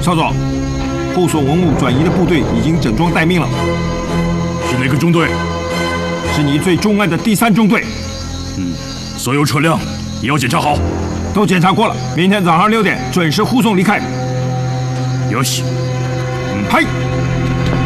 少佐，护送文物转移的部队已经整装待命了。 是哪个中队？ 是你最钟爱的第3中队。 所有车辆也要检查好。 都检查过了，明天早上6点准时护送离开。 よし。 嗨。